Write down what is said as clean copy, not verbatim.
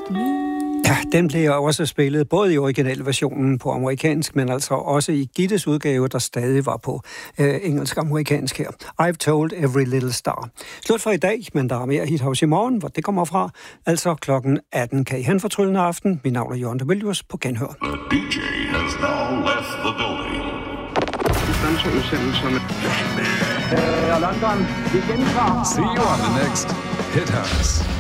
Ja, den blev også spillet både i originalversionen på amerikansk, men altså også i Gittes udgave, der stadig var på engelsk-amerikansk her. I've Told Every Little Star. Slut for i dag, men der er mere Hithouse i morgen, hvor det kommer fra. Altså klokken 18 kan I have en fortryllende aften. Mit navn er Jørgen de Mylius på genhør. The DJ has now left the building. London, vi gentager. See you on the next Hit House.